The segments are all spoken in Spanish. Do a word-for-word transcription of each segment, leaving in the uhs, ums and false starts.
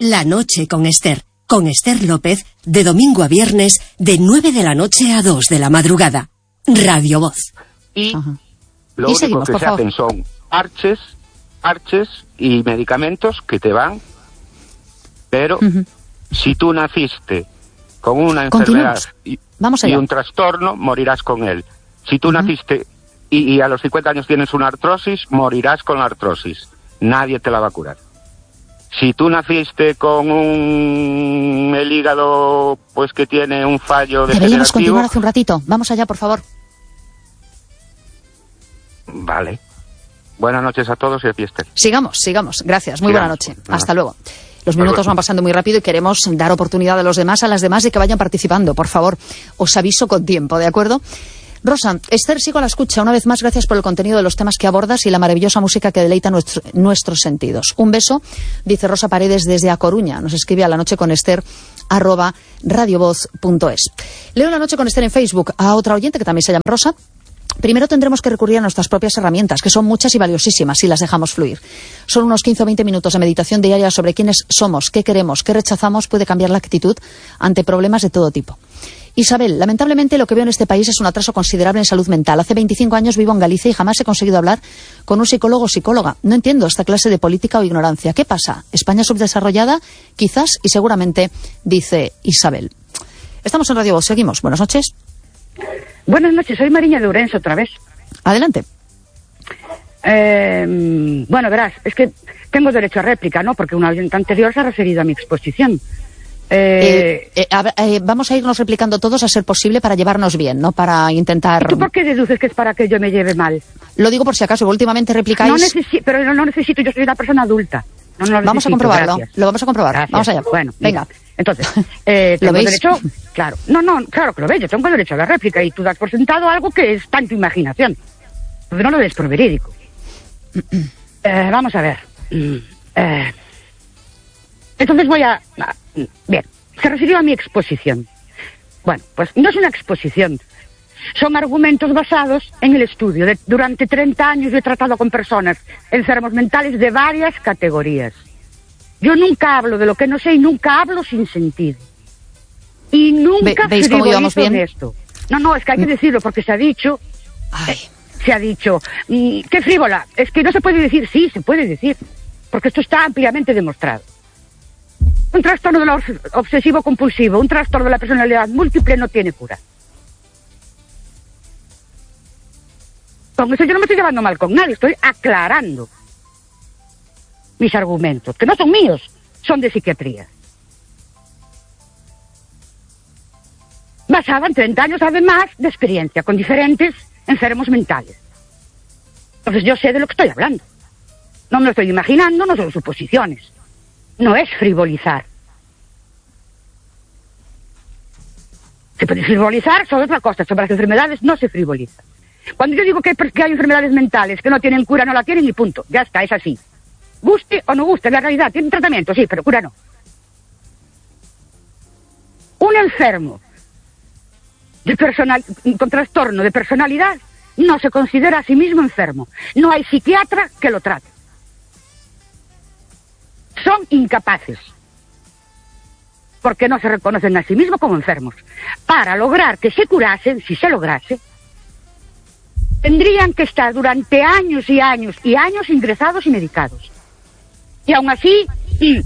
La noche con Esther. Con Esther López, de domingo a viernes, de nueve de la noche a dos de la madrugada. Radio Voz. Y Ajá. lo Y único seguimos, que por se favor. hacen son parches, parches y medicamentos que te van. Pero Uh-huh. si tú naciste con una enfermedad Continuamos. y, Vamos y allá. un trastorno, morirás con él. Si tú Uh-huh. naciste y, y a los cincuenta años tienes una artrosis, morirás con la artrosis. Nadie te la va a curar. Si tú naciste con un el hígado pues que tiene un fallo Deberíamos degenerativo, continuar hace un ratito. Vamos allá, por favor. vale. Buenas noches a todos y aquí Esther. Sigamos, sigamos. Gracias. Muy Sigamos. buena noche. Nada. Hasta luego. Los Hasta minutos luego. van pasando muy rápido y queremos dar oportunidad a los demás, a las demás, de que vayan participando. Por favor, os aviso con tiempo, ¿de acuerdo? Rosa, Esther, sigo a la escucha. Una vez más, gracias por el contenido de los temas que abordas y la maravillosa música que deleita nuestro, nuestros sentidos. Un beso, dice Rosa Paredes desde A Coruña. Nos escribe a la noche con Esther, arroba radiovoz punto es. Leo La Noche con Esther en Facebook a otra oyente que también se llama Rosa. Primero tendremos que recurrir a nuestras propias herramientas, que son muchas y valiosísimas, si las dejamos fluir. Son unos quince o veinte minutos de meditación diaria sobre quiénes somos, qué queremos, qué rechazamos, puede cambiar la actitud ante problemas de todo tipo. Isabel, lamentablemente lo que veo en este país es un atraso considerable en salud mental. Hace veinticinco años vivo en Galicia y jamás he conseguido hablar con un psicólogo o psicóloga. No entiendo esta clase de política o ignorancia. ¿Qué pasa? ¿España subdesarrollada? Quizás y seguramente, dice Isabel. Estamos en Radio Voz, seguimos. Buenas noches. Buenas noches, soy Mariña de Ourense otra vez. Adelante. Eh, bueno, verás, es que tengo derecho a réplica, ¿no? Porque una oyente anterior se ha referido a mi exposición. Eh, Eh, eh, a ver, eh, vamos a irnos replicando todos a ser posible para llevarnos bien, no para intentar... ¿Y tú por qué deduces que es para que yo me lleve mal? Lo digo por si acaso, últimamente replicáis... No necesito, pero no, no necesito, yo soy una persona adulta. No, no lo Vamos a necesito, comprobarlo, gracias. lo vamos a comprobar. Gracias. Vamos allá. Bueno, venga. mira, entonces, eh, ¿Lo tengo veis? derecho, claro, no, no, claro que lo veis, yo tengo derecho a la réplica y tú das por sentado algo que es tan tu imaginación. Entonces no lo des por verídico. Eh, vamos a ver. Eh, entonces voy a... a- Bien, se refirió a mi exposición. Bueno, pues no es una exposición. Son argumentos basados en el estudio. De, durante treinta años yo he tratado con personas enfermos mentales de varias categorías. Yo nunca hablo de lo que no sé y nunca hablo sin sentido. Y nunca ¿Veis cómo íbamos frivolizo en bien? esto. No, no, es que hay que decirlo porque se ha dicho... Ay, Se ha dicho, mm, qué frívola, es que no se puede decir, sí, se puede decir, porque esto está ampliamente demostrado. Un trastorno de lo obs- obsesivo-compulsivo, un trastorno de la personalidad múltiple no tiene cura. Con eso yo no me estoy llevando mal con nadie, estoy aclarando mis argumentos, que no son míos, son de psiquiatría. Basada en treinta años, además, de experiencia con diferentes enfermos mentales. Entonces yo sé de lo que estoy hablando. No me lo estoy imaginando, no son suposiciones. No es frivolizar. Se puede frivolizar sobre otra cosa, sobre las enfermedades no se frivoliza. Cuando yo digo que hay, per- que hay enfermedades mentales que no tienen cura, no la tienen y punto. Ya está, es así. Guste o no guste, la realidad, tienen tratamiento, sí, pero cura no. Un enfermo de personal, con trastorno de personalidad no se considera a sí mismo enfermo. No hay psiquiatra que lo trate. Son incapaces, porque no se reconocen a sí mismos como enfermos. Para lograr que se curasen, si se lograse, tendrían que estar durante años y años y años ingresados y medicados. Y aún así... mm,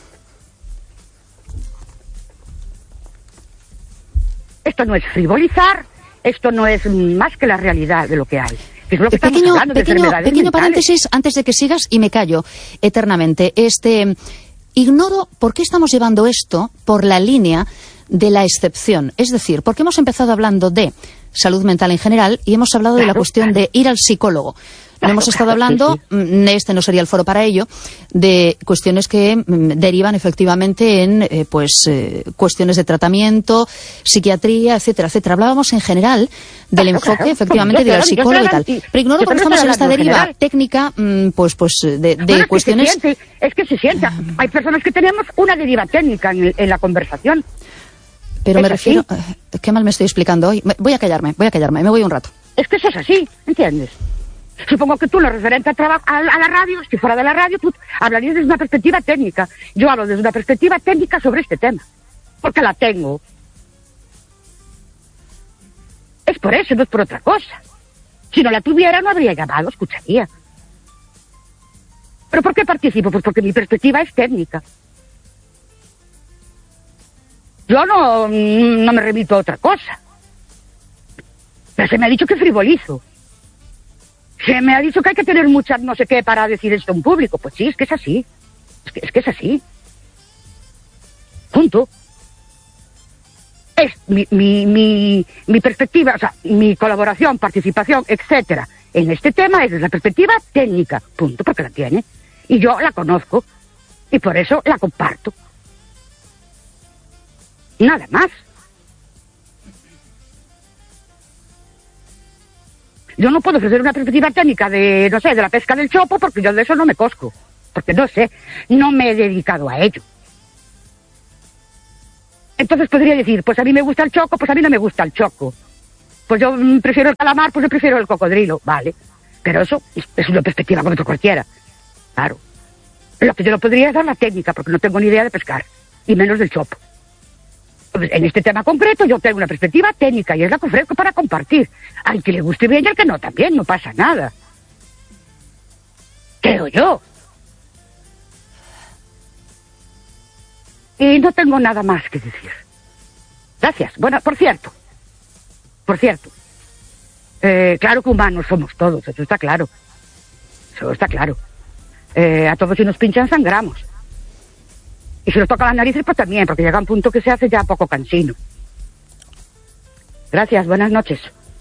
esto no es frivolizar, esto no es más que la realidad de lo que hay. Que es lo que estamos Pequeño, hablando de pequeño, enfermedades pequeño mentales. paréntesis antes de que sigas y me callo eternamente. Este, ignoro por qué estamos llevando esto por la línea de la excepción. Es decir, porque hemos empezado hablando de salud mental en general y hemos hablado de la Claro, cuestión claro. de ir al psicólogo. No Claro, hemos estado claro, hablando, sí, mm, este no sería el foro para ello, de cuestiones que mm, derivan efectivamente en eh, pues eh, cuestiones de tratamiento, psiquiatría, etcétera, etcétera. Hablábamos en general del Claro, enfoque claro. efectivamente Yo de ir al estoy psicólogo y tal. hablando- Pero ignoro yo por qué también estamos en estoy esta hablando en deriva general. técnica, mm, pues pues de, de Bueno, es que cuestiones... se siente, es que se sienta. Hay personas que tenemos una deriva técnica en, el- en la conversación. Pero me ¿Es así? refiero... eh, qué mal me estoy explicando hoy. Me- Voy a callarme, voy a callarme, me voy un rato. Es que eso es así, ¿entiendes? Supongo que tú, lo referente al trabajo, a, a la radio, si fuera de la radio, tú hablarías desde una perspectiva técnica. Yo hablo desde una perspectiva técnica sobre este tema, porque la tengo. Es por eso, no es por otra cosa. Si no la tuviera, no habría llamado, escucharía. ¿Pero por qué participo? Pues porque mi perspectiva es técnica. Yo no, no me remito a otra cosa. Pero se me ha dicho que frivolizo. Se me ha dicho que hay que tener mucha no sé qué para decir esto en público. Pues sí, es que es así. Es que es, que es así. Punto. Es mi, mi, mi, mi perspectiva, o sea, mi colaboración, participación, etcétera, en este tema es desde la perspectiva técnica. Punto, porque la tiene. Y yo la conozco. Y por eso la comparto. Nada más. Yo no puedo ofrecer una perspectiva técnica de, no sé, de la pesca del chopo, porque yo de eso no me cosco. Porque no sé, no me he dedicado a ello. Entonces podría decir, pues a mí me gusta el choco, pues a mí no me gusta el choco. Pues yo mm, prefiero el calamar, pues yo prefiero el cocodrilo, vale. Pero eso es, es una perspectiva como otra cualquiera. Claro. Lo que yo no podría es dar la técnica, porque no tengo ni idea de pescar, y menos del chopo. Entonces, en este tema concreto yo tengo una perspectiva técnica y es la que ofrezco para compartir. Al que le guste bien y al que no también, no pasa nada. Creo yo. Y no tengo nada más que decir. Gracias. Bueno, por cierto, por cierto, eh, claro que humanos somos todos, eso está claro. Eso está claro. Eh, a todos si nos pinchan sangramos. Y si nos toca las narices, pues también, porque llega un punto que se hace ya poco cansino. Gracias, buenas noches.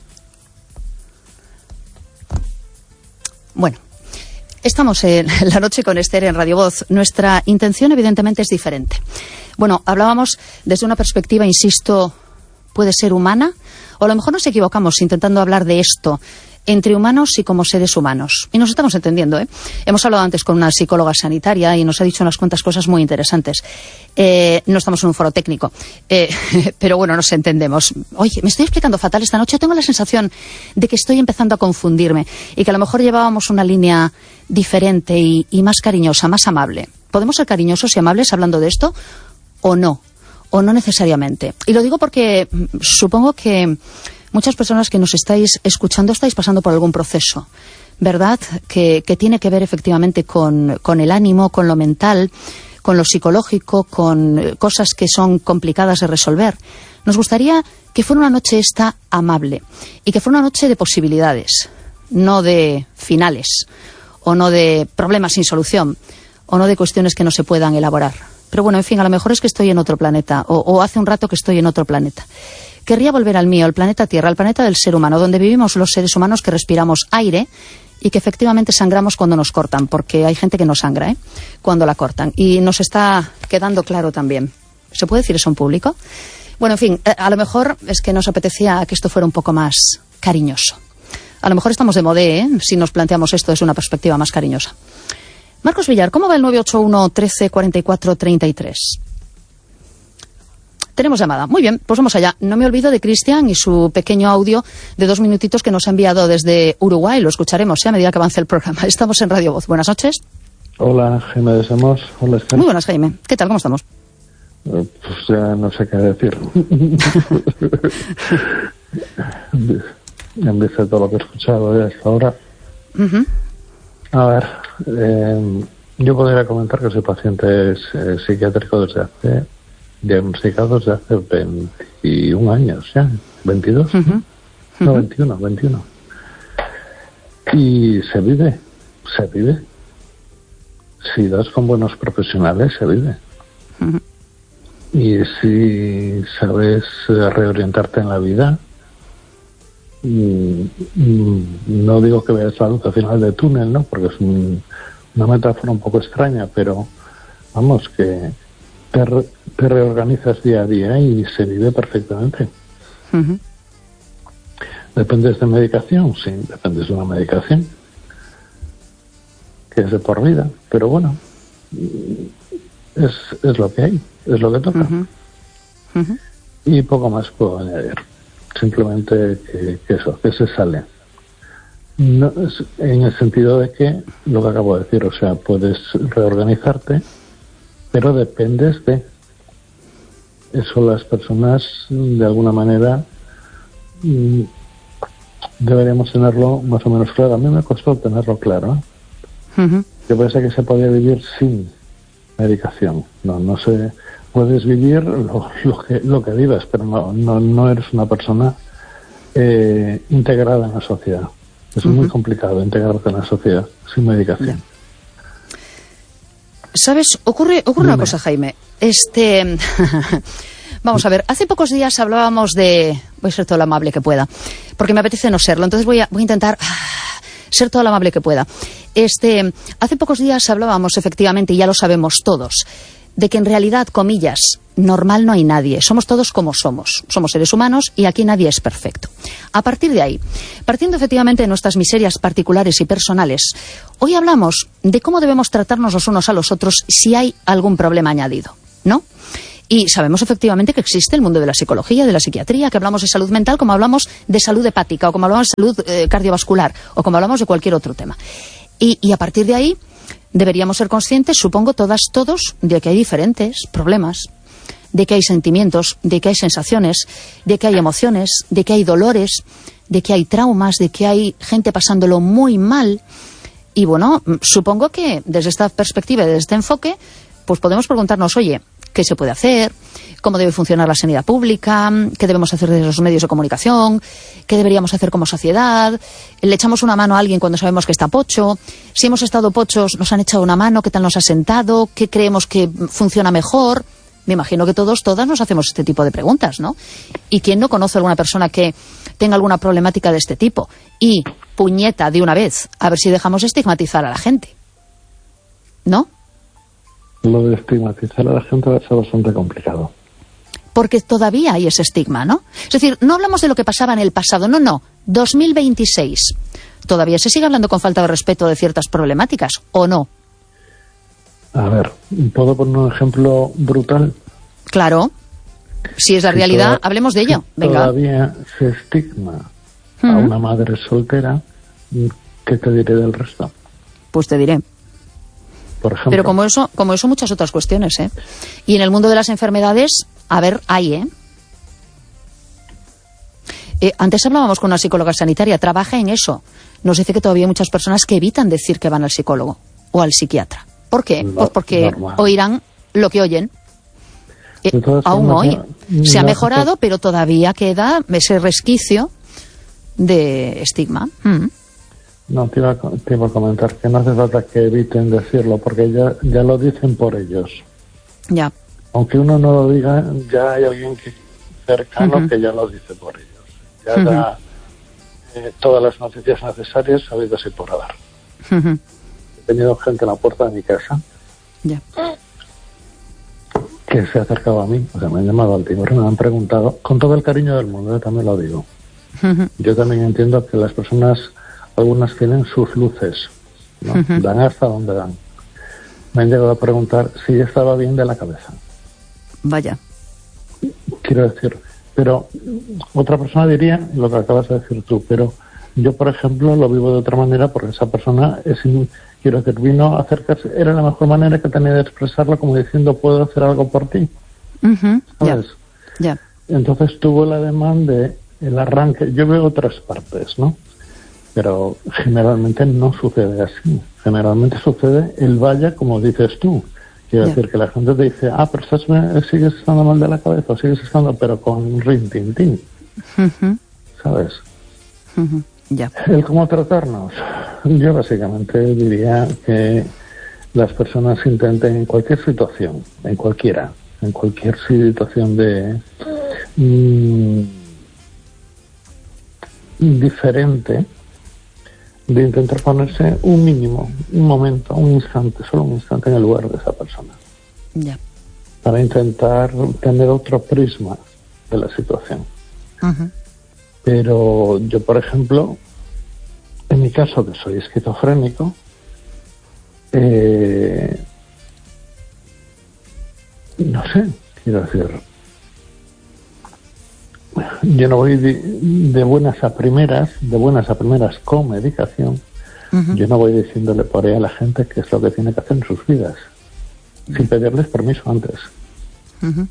Bueno, estamos en la noche con Esther en Radio Voz. Nuestra intención, evidentemente, es diferente. Bueno, hablábamos desde una perspectiva, insisto, puede ser humana, o a lo mejor nos equivocamos intentando hablar de esto entre humanos y como seres humanos. Y nos estamos entendiendo, ¿eh? Hemos hablado antes con una psicóloga sanitaria y nos ha dicho unas cuantas cosas muy interesantes. Eh, no estamos en un foro técnico, eh, pero bueno, nos entendemos. Oye, me estoy explicando fatal esta noche. Tengo la sensación de que estoy empezando a confundirme y que a lo mejor llevábamos una línea diferente y, y más cariñosa, más amable. ¿Podemos ser cariñosos y amables hablando de esto o no? O no necesariamente. Y lo digo porque supongo que muchas personas que nos estáis escuchando estáis pasando por algún proceso, ¿verdad? Que, que tiene que ver efectivamente con, con el ánimo, con lo mental, con lo psicológico, con cosas que son complicadas de resolver. Nos gustaría que fuera una noche esta amable y que fuera una noche de posibilidades, no de finales, o no de problemas sin solución, o no de cuestiones que no se puedan elaborar. Pero bueno, en fin, a lo mejor es que estoy en otro planeta, o, o hace un rato que estoy en otro planeta. Querría volver al mío, el planeta Tierra, el planeta del ser humano, donde vivimos los seres humanos que respiramos aire y que efectivamente sangramos cuando nos cortan, porque hay gente que no sangra, ¿eh?, cuando la cortan. Y nos está quedando claro también. ¿Se puede decir eso en público? Bueno, en fin, a lo mejor es que nos apetecía que esto fuera un poco más cariñoso. A lo mejor estamos de modé, ¿eh?, si nos planteamos esto desde una perspectiva más cariñosa. Marcos Villar, ¿cómo va el nueve ocho uno, trece, cuarenta y cuatro, treinta y tres? Tenemos llamada. Muy bien, pues vamos allá. No me olvido de Cristian y su pequeño audio de dos minutitos que nos ha enviado desde Uruguay. Lo escucharemos, ¿eh?, a medida que avance el programa. Estamos en Radio Voz. Buenas noches. Hola, Jaime de Samos. Hola, Escar. Muy buenas, Jaime. ¿Qué tal? ¿Cómo estamos? Pues ya no sé qué decir. En vista de todo lo que he escuchado ya hasta ahora. Uh-huh. A ver, eh, yo podría comentar que soy paciente eh, psiquiátrico desde hace... diagnosticado desde hace veintiún años ya, veintidós, uh-huh. Uh-huh. No, veintiuno, veintiuno. Y se vive, se vive. Si das con buenos profesionales, se vive. Uh-huh. Y si sabes reorientarte en la vida, no digo que veas la luz al final del túnel, ¿no?, porque es un, una metáfora un poco extraña, pero vamos, que Te, re, te reorganizas día a día y se vive perfectamente. Uh-huh. ¿Dependes de medicación? Sí, dependes de una medicación que es de por vida, pero bueno, es, es lo que hay, es lo que toca. Uh-huh. Uh-huh. Y poco más puedo añadir, simplemente que, que eso, que se sale. No, en el sentido de que, lo que acabo de decir, o sea, puedes reorganizarte, pero dependes de eso. Las personas, de alguna manera, mmm, deberíamos tenerlo más o menos claro. A mí me costó tenerlo claro. Uh-huh. Yo pensé que se podía vivir sin medicación. No, no sé, puedes vivir lo, lo que lo que vivas, pero no, no, no eres una persona eh, integrada en la sociedad. Es uh-huh. muy complicado integrarte en la sociedad sin medicación. ¿Sabes? Ocurre, ocurre una cosa, Jaime. Este, vamos a ver, hace pocos días hablábamos de... Voy a ser todo lo amable que pueda, porque me apetece no serlo, entonces voy a, voy a intentar ser todo lo amable que pueda. Este, hace pocos días hablábamos, efectivamente, y ya lo sabemos todos, de que en realidad, comillas, normal no hay nadie. Somos todos como somos. Somos seres humanos y aquí nadie es perfecto. A partir de ahí, partiendo efectivamente de nuestras miserias particulares y personales, hoy hablamos de cómo debemos tratarnos los unos a los otros si hay algún problema añadido, ¿no? Y sabemos efectivamente que existe el mundo de la psicología, de la psiquiatría, que hablamos de salud mental como hablamos de salud hepática o como hablamos de salud eh, cardiovascular o como hablamos de cualquier otro tema. Y, y a partir de ahí deberíamos ser conscientes, supongo todas, todos, de que hay diferentes problemas, de que hay sentimientos, de que hay sensaciones, de que hay emociones, de que hay dolores, de que hay traumas, de que hay gente pasándolo muy mal. Y bueno, supongo que desde esta perspectiva y desde este enfoque, pues podemos preguntarnos, oye, ¿qué se puede hacer? ¿Cómo debe funcionar la sanidad pública? ¿Qué debemos hacer desde los medios de comunicación? ¿Qué deberíamos hacer como sociedad? ¿Le echamos una mano a alguien cuando sabemos que está pocho? Si hemos estado pochos, ¿nos han echado una mano? ¿Qué tal nos ha sentado? ¿Qué creemos que funciona mejor? Me imagino que todos, todas nos hacemos este tipo de preguntas, ¿no? ¿Y quién no conoce a alguna persona que tenga alguna problemática de este tipo? Y, puñeta, de una vez, a ver si dejamos de estigmatizar a la gente. ¿No? Lo de estigmatizar a la gente va a ser bastante complicado. Porque todavía hay ese estigma, ¿no? Es decir, no hablamos de lo que pasaba en el pasado, no, no. dos mil veintiséis. ¿Todavía se sigue hablando con falta de respeto de ciertas problemáticas o no? A ver, ¿puedo poner un ejemplo brutal? Claro. Si es la si realidad, toda, hablemos de ello. Si Venga. Todavía se estigma uh-huh. a una madre soltera, ¿qué te diré del resto? Pues te diré. Por ejemplo. Pero como eso, como eso muchas otras cuestiones, ¿eh? Y en el mundo de las enfermedades, a ver, hay, ¿eh? eh antes hablábamos con una psicóloga sanitaria, trabaja en eso. Nos dice que todavía hay muchas personas que evitan decir que van al psicólogo o al psiquiatra. ¿Por qué? No, pues porque normal. Oirán lo que oyen. Eh, aún hoy no, se ha mejorado, no, pero todavía queda ese resquicio de estigma. Mm. No, te iba, a, te iba a comentar que no hace falta que eviten decirlo, porque ya, ya lo dicen por ellos. Ya. Aunque uno no lo diga, ya hay alguien que, cercano uh-huh. que ya lo dice por ellos. Ya uh-huh. da eh, todas las noticias necesarias sabidas y por haber. Uh-huh. He tenido gente en la puerta de mi casa ya. que se ha acercado a mí, o sea, me han llamado al timbre, me han preguntado, con todo el cariño del mundo, yo también lo digo. Uh-huh. Yo también entiendo que las personas, algunas tienen sus luces, ¿no? Uh-huh. Dan hasta donde dan. Me han llegado a preguntar si yo estaba bien de la cabeza. Vaya. Quiero decir, pero otra persona diría lo que acabas de decir tú, pero yo, por ejemplo, lo vivo de otra manera porque esa persona es, quiero decir, vino a acercarse, era la mejor manera que tenía de expresarlo, como diciendo, puedo hacer algo por ti. Uh-huh. ¿Sabes? Ya. Yeah. Entonces tuvo el ademán de el arranque. Yo veo otras partes, ¿no? Pero generalmente no sucede así. Generalmente sucede el vaya, como dices tú. Quiero yeah. decir que la gente te dice, ah, pero estás, sigues estando mal de la cabeza, o sigues estando, pero con rin tin tin. Uh-huh. ¿Sabes? Uh-huh. Ya. El cómo tratarnos. Yo básicamente diría que las personas intenten en cualquier situación, en cualquiera, en cualquier situación de mmm, diferente, de intentar ponerse un mínimo, un momento, un instante, solo un instante en el lugar de esa persona. Ya. Para intentar tener otro prisma de la situación. Uh-huh. Pero yo, por ejemplo, en mi caso, que soy esquizofrénico, eh, no sé, quiero decir, yo no voy de, de buenas a primeras, de buenas a primeras con medicación. Uh-huh. Yo no voy diciéndole por ahí a la gente qué es lo que tiene que hacer en sus vidas, uh-huh. sin pedirles permiso antes. Uh-huh.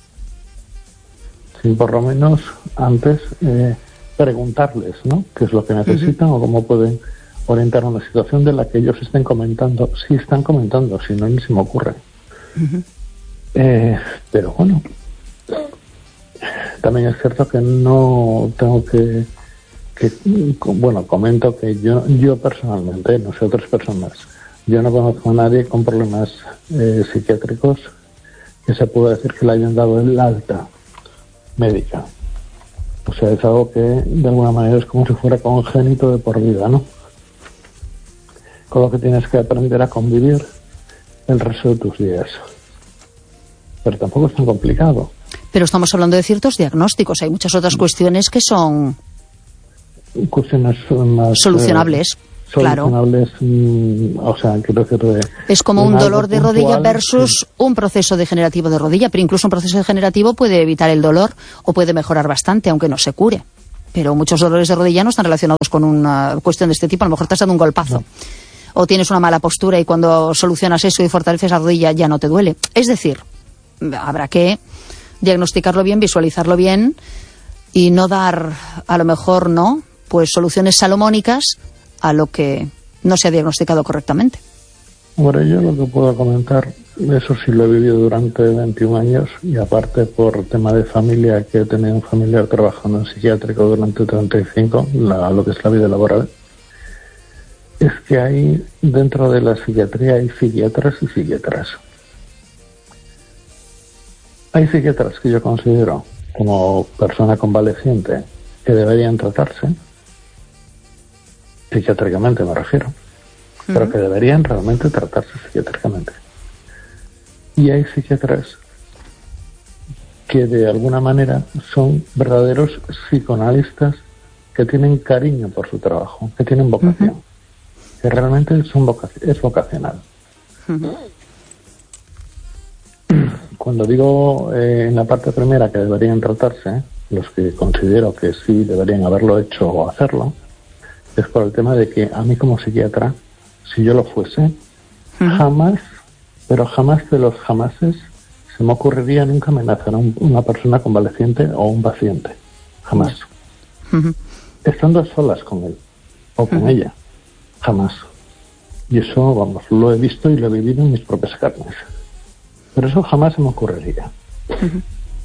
Sin por lo menos antes eh, preguntarles, ¿no? Qué es lo que necesitan, uh-huh. o cómo pueden orientar una situación de la que ellos estén comentando. Sí están comentando, si no, ni se me ocurre. Uh-huh. Eh, pero bueno, también es cierto que no tengo que, que bueno, comento que yo yo personalmente, no sé otras personas, yo no conozco a nadie con problemas eh, psiquiátricos que se pueda decir que le hayan dado el alta médica. O sea, es algo que de alguna manera es como si fuera congénito de por vida, ¿no? Con lo que tienes que aprender a convivir el resto de tus días. Pero tampoco es tan complicado. Pero estamos hablando de ciertos diagnósticos. Hay muchas otras cuestiones que son cuestiones más solucionables. Eh, solucionables, claro. mmm, o sea, quiero decir de, es como un dolor de rodilla versus sí. un proceso degenerativo de rodilla, pero incluso un proceso degenerativo puede evitar el dolor o puede mejorar bastante, aunque no se cure. Pero muchos dolores de rodilla no están relacionados con una cuestión de este tipo. A lo mejor te has dado un golpazo. No. O tienes una mala postura y cuando solucionas eso y fortaleces la rodilla ya no te duele. Es decir, habrá que diagnosticarlo bien, visualizarlo bien y no dar, a lo mejor, no, pues soluciones salomónicas a lo que no se ha diagnosticado correctamente. Bueno, yo lo que puedo comentar, eso sí lo he vivido durante veintiún años y aparte por tema de familia, que he tenido un familiar trabajando en psiquiátrico durante treinta y cinco, la, lo que es la vida laboral, es que hay, dentro de la psiquiatría hay psiquiatras y psiquiatras. Hay psiquiatras que yo considero como persona convaleciente que deberían tratarse, psiquiátricamente me refiero, uh-huh. pero que deberían realmente tratarse psiquiátricamente. Y hay psiquiatras que de alguna manera son verdaderos psicoanalistas que tienen cariño por su trabajo, que tienen vocación, uh-huh. que realmente son vocac- es vocacional. Uh-huh. Cuando digo eh, en la parte primera que deberían tratarse, los que considero que sí deberían haberlo hecho o hacerlo, es por el tema de que a mí como psiquiatra, si yo lo fuese, uh-huh. jamás, pero jamás de los jamases, se me ocurriría nunca amenazar a un, una persona convaleciente o un paciente. Jamás. Uh-huh. Estando a solas con él o con uh-huh. ella. Jamás. Y eso, vamos, lo he visto y lo he vivido en mis propias carnes. Pero eso jamás se me ocurriría. Uh-huh.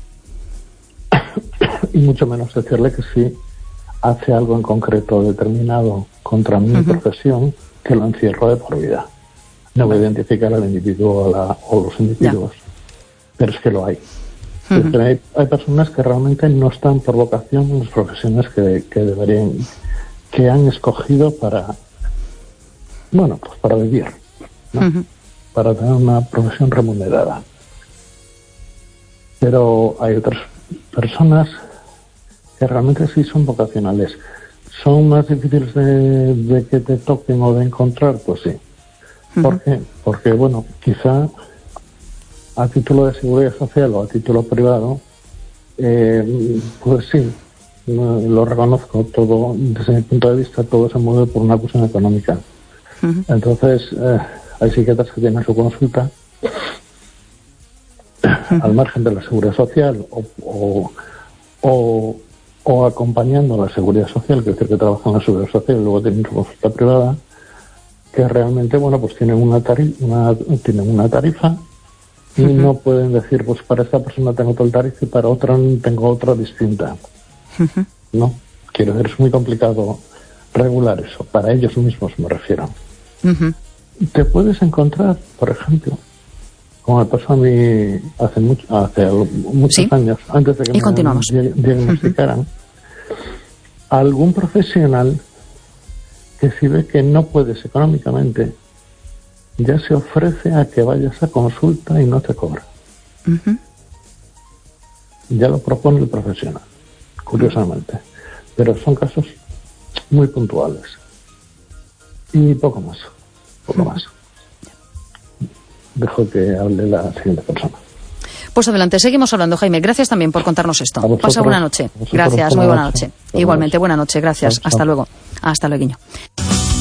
Y mucho menos decirle que sí hace algo en concreto determinado contra mi uh-huh. profesión, que lo encierro de por vida. No voy a identificar al individuo o, la, o los individuos, yeah. pero es que lo hay. Uh-huh. Pero hay. Hay personas que realmente no están por vocación en las profesiones que, que deberían, que han escogido para, bueno, pues para vivir, ¿no? Uh-huh. Para tener una profesión remunerada. Pero hay otras personas que realmente sí son vocacionales. ¿Son más difíciles de, de que te toquen o de encontrar? Pues sí. Uh-huh. ¿Por qué? Porque, bueno, quizá a título de seguridad social o a título privado, eh, pues sí, lo reconozco, todo, desde mi punto de vista, todo se mueve por una cuestión económica. Uh-huh. Entonces, eh, hay psiquiatras que tienen su consulta uh-huh. al margen de la seguridad social o, o, o, o acompañando a la seguridad social, que es decir, que trabajan en la seguridad social y luego tienen su consulta privada, que realmente, bueno, pues tienen una, tari- una, tienen una tarifa y uh-huh. no pueden decir, pues para esta persona tengo tal tarifa y para otra tengo otra distinta. Uh-huh. No, quiero decir, es muy complicado regular eso, para ellos mismos me refiero. Uh-huh. Te puedes encontrar, por ejemplo, como me pasó a mí hace, mucho, hace muchos ¿Sí? años, antes de que y me continuamos. diagnosticaran, uh-huh. algún profesional que si ve que no puedes económicamente, ya se ofrece a que vayas a consulta y no te cobra. Uh-huh. Ya lo propone el profesional, curiosamente. Uh-huh. Pero son casos muy puntuales. Y poco más, poco uh-huh. más. Dejo que hable la siguiente persona. Pues adelante, seguimos hablando, Jaime. Gracias también por contarnos esto. Pasa buena noche. Gracias, muy buena noche. Igualmente, buena noche. Gracias. Hasta luego. Hasta luego.